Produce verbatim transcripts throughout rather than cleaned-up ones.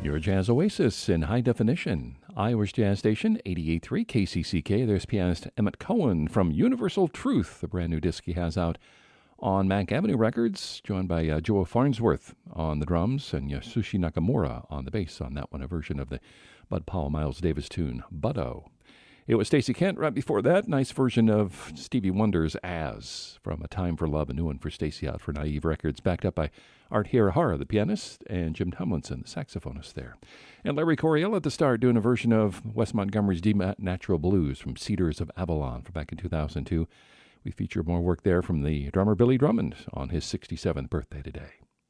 Your Jazz Oasis in high definition. Iowa's Jazz Station, eighty-eight point three K C C K. There's pianist Emmett Cohen from Universal Truth, the brand new disc he has out on Mack Avenue Records, joined by uh, Joe Farnsworth on the drums and Yasushi Nakamura on the bass on that one, a version of the Bud Powell Miles Davis tune, Buddo. It was Stacey Kent right before that. Nice version of Stevie Wonder's As from A Time for Love, a new one for Stacey out for Naive Records, backed up by Art Hirahara, the pianist, and Jim Tomlinson, the saxophonist there. And Larry Coryell at the start doing a version of Wes Montgomery's D Natural Blues from Cedars of Avalon from back in two thousand two. We feature more work there from the drummer Billy Drummond on his sixty-seventh birthday today.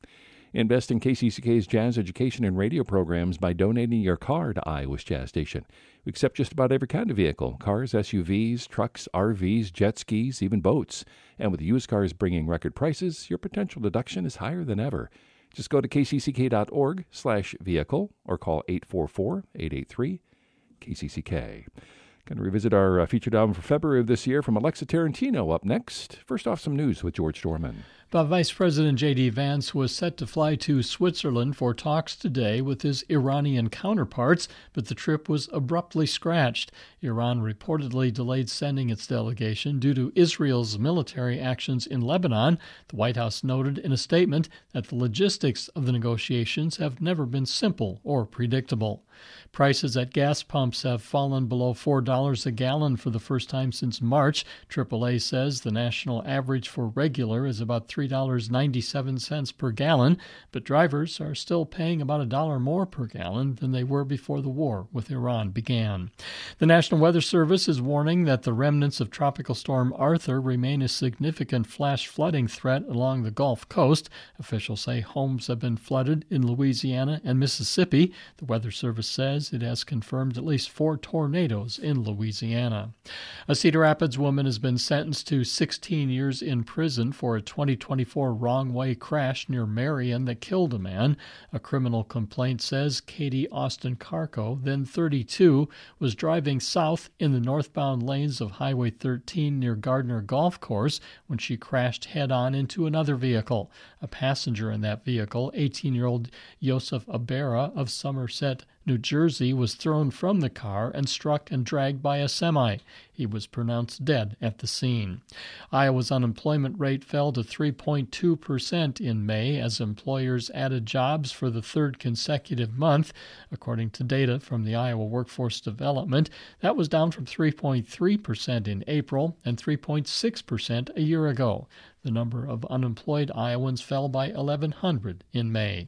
Invest in K C C K's jazz education and radio programs by donating your car to Iowa's Jazz Station. We accept just about every kind of vehicle, cars, S U Vs, trucks, R Vs, jet skis, even boats. And with used cars bringing record prices, your potential deduction is higher than ever. Just go to kcck.org slash vehicle or call eight four four, eight eight three, K C C K. Going to revisit our uh, featured album for February of this year from Alexa Tarantino up next. First off, some news with George Dorman. But Vice President J D. Vance was set to fly to Switzerland for talks today with his Iranian counterparts, but the trip was abruptly scratched. Iran reportedly delayed sending its delegation due to Israel's military actions in Lebanon. The White House noted in a statement that the logistics of the negotiations have never been simple or predictable. Prices at gas pumps have fallen below four dollars a gallon for the first time since March. triple A says the national average for regular is about three dollars and ninety-seven cents per gallon, but drivers are still paying about a dollar more per gallon than they were before the war with Iran began. The National Weather Service is warning that the remnants of Tropical Storm Arthur remain a significant flash flooding threat along the Gulf Coast. Officials say homes have been flooded in Louisiana and Mississippi. The Weather Service says it has confirmed at least four tornadoes in Louisiana. A Cedar Rapids woman has been sentenced to sixteen years in prison for a twenty twenty-four wrong-way crash near Marion that killed a man. A criminal complaint says Katie Austin Carco, then thirty-two, was driving south in the northbound lanes of Highway thirteen near Gardner Golf Course when she crashed head-on into another vehicle. A passenger in that vehicle, eighteen-year-old Yosef Abera of Somerset, New Jersey, was thrown from the car and struck and dragged by a semi. He was pronounced dead at the scene. Iowa's unemployment rate fell to three point two percent in May as employers added jobs for the third consecutive month. According to data from the Iowa Workforce Development, that was down from three point three percent in April and three point six percent a year ago. The number of unemployed Iowans fell by eleven hundred in May.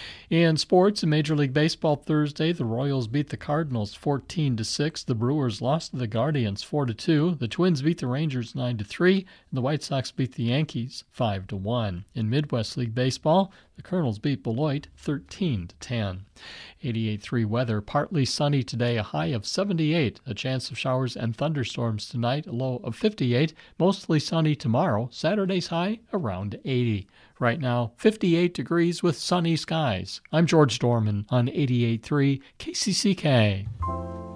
In sports, in Major League Baseball Thursday, the Royals beat the Cardinals fourteen to six. The Brewers lost to the Guardians four to two. The Twins beat the Rangers nine to three. And the White Sox beat the Yankees five to one. In Midwest League Baseball, the Colonels beat Beloit thirteen to ten. eighty-eight point three weather, partly sunny today, a high of seventy-eight. A chance of showers and thunderstorms tonight, a low of fifty-eight. Mostly sunny tomorrow, Saturday's high around eighty. Right now, fifty-eight degrees with sunny skies. I'm George Dorman on eighty-eight point three K C C K.